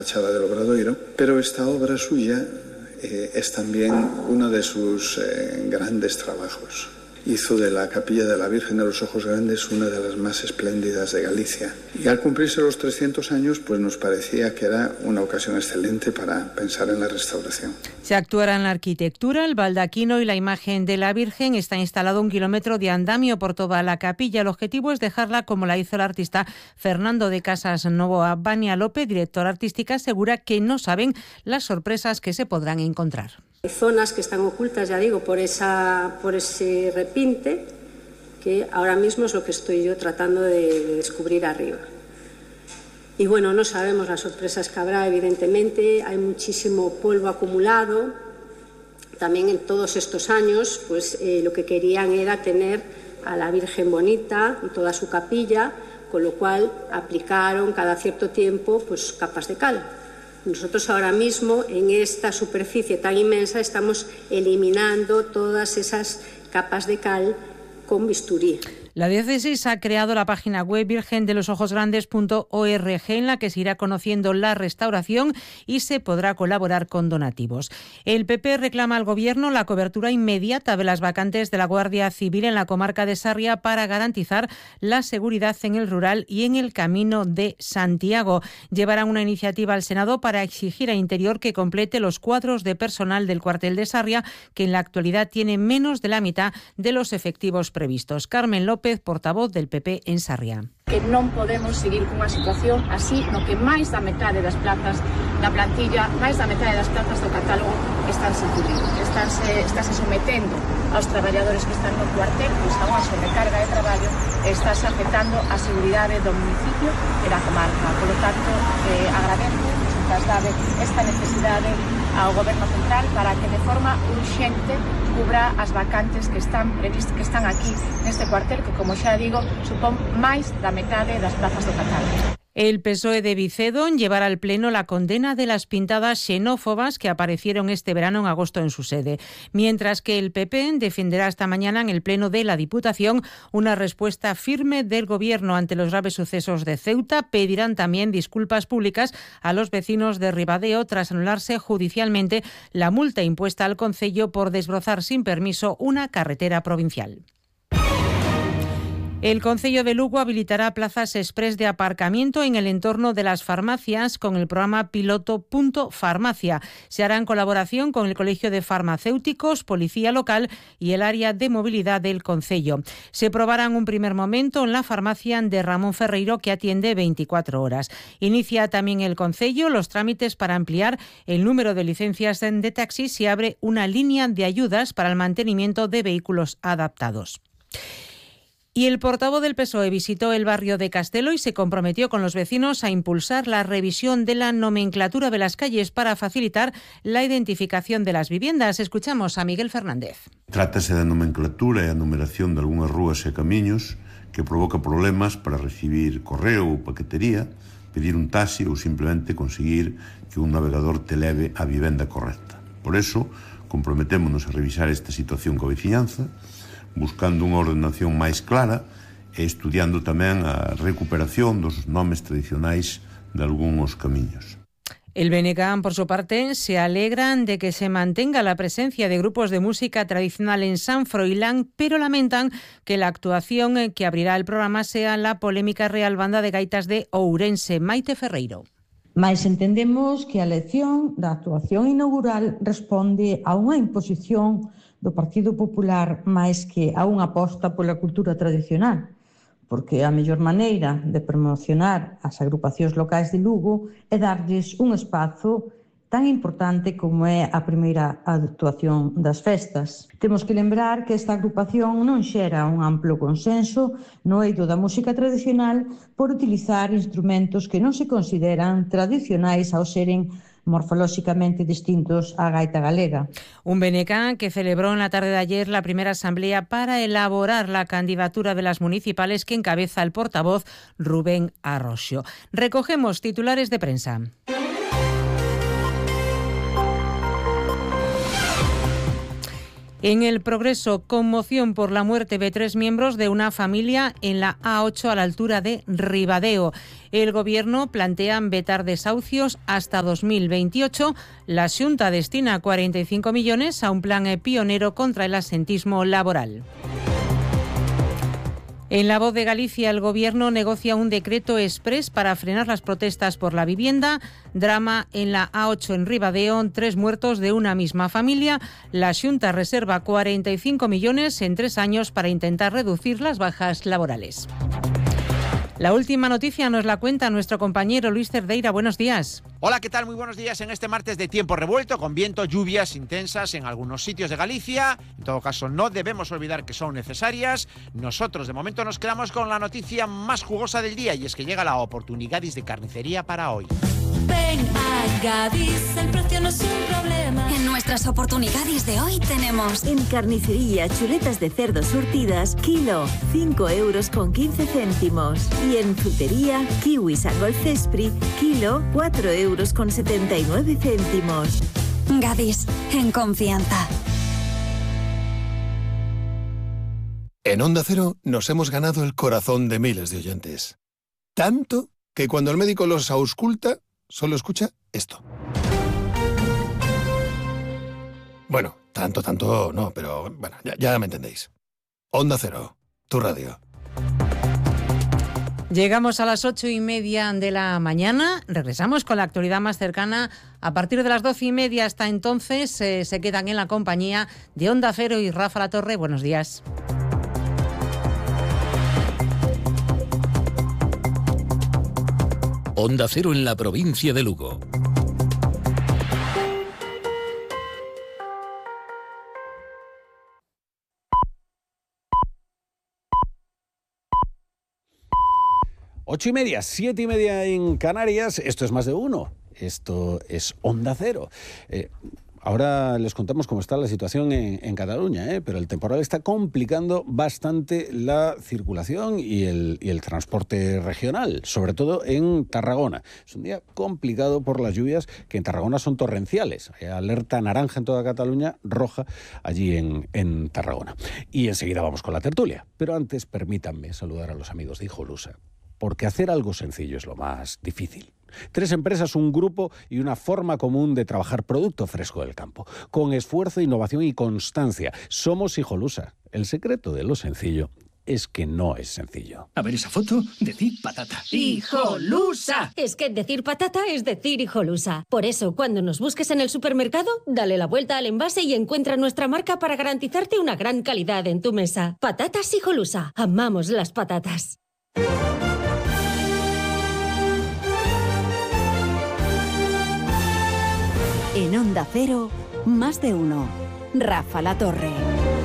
fachada del Obradoiro, pero esta obra suya es también uno de sus grandes trabajos. Hizo de la Capilla de la Virgen de los Ojos Grandes una de las más espléndidas de Galicia. Y al cumplirse los 300 años, pues nos parecía que era una ocasión excelente para pensar en la restauración. Se actuará en la arquitectura, el baldaquino y la imagen de la Virgen. Está instalado 1 kilómetro de andamio por toda la capilla. El objetivo es dejarla como la hizo el artista Fernando de Casas Novoa. Vania López, directora artística, asegura que no saben las sorpresas que se podrán encontrar. Hay zonas que están ocultas, ya digo, por ese repinte, que ahora mismo es lo que estoy yo tratando de descubrir arriba. Y bueno, no sabemos las sorpresas que habrá, evidentemente. Hay muchísimo polvo acumulado. También en todos estos años, pues lo que querían era tener a la Virgen bonita y toda su capilla, con lo cual aplicaron cada cierto tiempo pues capas de cal. Nosotros ahora mismo, en esta superficie tan inmensa, estamos eliminando todas esas capas de cal con bisturí. La diócesis ha creado la página web virgendelosojosgrandes.org en la que se irá conociendo la restauración y se podrá colaborar con donativos. El PP reclama al Gobierno la cobertura inmediata de las vacantes de la Guardia Civil en la comarca de Sarria para garantizar la seguridad en el rural y en el Camino de Santiago. Llevarán una iniciativa al Senado para exigir a Interior que complete los cuadros de personal del cuartel de Sarria, que en la actualidad tiene menos de la mitad de los efectivos previstos. Carmen López, portavoz del PP en Sarria. Que non podemos seguir cunha situación así no que máis da metade das plazas da plantilla, máis da metade das plazas do catálogo están sin cubrir. Estáse sometendo aos traballadores que están no cuartel pois a unha sobrecarga de traballo e estáse afectando a seguridade do municipio e da comarca. Por lo tanto, agradezo que se traslade esta necesidade ao Goberno Central para que de forma urxente cubra as vacantes que están previstas, que están aquí neste cuartel, que, como xa digo, supón máis da metade das plazas do catálogo. El PSOE de Vicedo llevará al Pleno la condena de las pintadas xenófobas que aparecieron este verano en agosto en su sede, mientras que el PP defenderá esta mañana en el Pleno de la Diputación una respuesta firme del Gobierno ante los graves sucesos de Ceuta. Pedirán también disculpas públicas a los vecinos de Ribadeo tras anularse judicialmente la multa impuesta al concello por desbrozar sin permiso una carretera provincial. El Concello de Lugo habilitará plazas exprés de aparcamiento en el entorno de las farmacias con el programa piloto Punto Farmacia. Se hará en colaboración con el Colegio de Farmacéuticos, Policía Local y el área de movilidad del concello. Se probará en un primer momento en la farmacia de Ramón Ferreiro, que atiende 24 horas. Inicia también el concello los trámites para ampliar el número de licencias de taxi. Se abre una línea de ayudas para el mantenimiento de vehículos adaptados. Y el portavoz del PSOE visitó el barrio de Castelo y se comprometió con los vecinos a impulsar la revisión de la nomenclatura de las calles para facilitar la identificación de las viviendas. Escuchamos a Miguel Fernández. Trátase da nomenclatura e a numeración de algunhas rúas e camiños que provoca problemas para recibir correo ou paquetería, pedir un taxi ou simplemente conseguir que un navegador te leve á vivenda correcta. Por eso, comprometémonos a revisar esta situación coa veciñanza, buscando unha ordenación máis clara e estudiando tamén a recuperación dos nomes tradicionais de algúns camiños. El BNG, por su parte, se alegran de que se mantenga la presencia de grupos de música tradicional en San Froilán, pero lamentan que la actuación que abrirá el programa sea la polémica Real Banda de Gaitas de Ourense. Maite Ferreiro. Mais entendemos que a elección da actuación inaugural responde a unha imposición do Partido Popular máis que a unha aposta pola cultura tradicional, porque a mellor maneira de promocionar as agrupacións locais de Lugo é darlles un espazo tan importante como é a primeira actuación das festas. Temos que lembrar que esta agrupación non xera un amplo consenso no eido da música tradicional por utilizar instrumentos que non se consideran tradicionais ao seren morfolóxicamente distintos á gaita galega. Un BNG que celebró en la tarde de ayer la primera asamblea para elaborar la candidatura de las municipales que encabeza el portavoz Rubén Arroxo. Recogemos titulares de prensa. En El Progreso, conmoción por la muerte de 3 miembros de una familia en la A8 a la altura de Ribadeo. El Gobierno plantea vetar desahucios hasta 2028. La Xunta destina 45 millones a un plan pionero contra el absentismo laboral. En La Voz de Galicia, el Gobierno negocia un decreto exprés para frenar las protestas por la vivienda. Drama en la A8 en Ribadeo, 3 muertos de una misma familia. La Xunta reserva 45 millones en 3 años para intentar reducir las bajas laborales. La última noticia nos la cuenta nuestro compañero Luis Cerdeira. Buenos días. Hola, ¿qué tal? Muy buenos días en este martes de tiempo revuelto, con viento, lluvias intensas en algunos sitios de Galicia. En todo caso, no debemos olvidar que son necesarias. Nosotros, de momento, nos quedamos con la noticia más jugosa del día, y es que llega la oportunidad de carnicería para hoy. Ven a Gadis, el precio no es un problema. En nuestras oportunidades de hoy tenemos en carnicería chuletas de cerdo surtidas, kilo, 5,15 €. Y en frutería, kiwis a Golcespri, kilo, 4,79 €. Gadis, en confianza. En Onda Cero nos hemos ganado el corazón de miles de oyentes. Tanto que cuando el médico los ausculta, solo escucha esto. Bueno, tanto no, pero bueno, ya me entendéis. Onda Cero, tu radio. Llegamos a las 8:30 de la mañana. Regresamos con la actualidad más cercana. A partir de las 12:30 hasta entonces se quedan en la compañía de Onda Cero y Rafa Latorre. Buenos días. Onda Cero en la provincia de Lugo. Ocho y media, 7:30 en Canarias. Esto es Más de Uno. Esto es Onda Cero. Ahora les contamos cómo está la situación en Cataluña, pero el temporal está complicando bastante la circulación y el transporte regional, sobre todo en Tarragona. Es un día complicado por las lluvias, que en Tarragona son torrenciales. Hay alerta naranja en toda Cataluña, roja allí en Tarragona. Y enseguida vamos con la tertulia. Pero antes, permítanme saludar a los amigos de Hijolusa, porque hacer algo sencillo es lo más difícil. 3 empresas, un grupo y una forma común de trabajar producto fresco del campo. Con esfuerzo, innovación y constancia. Somos Hijolusa. El secreto de lo sencillo es que no es sencillo. A ver esa foto, decir patata. ¡Hijolusa! Es que decir patata es decir Hijolusa. Por eso, cuando nos busques en el supermercado, dale la vuelta al envase y encuentra nuestra marca para garantizarte una gran calidad en tu mesa. Patatas Hijolusa. Amamos las patatas. En Onda Cero, Más de Uno. Rafa Latorre.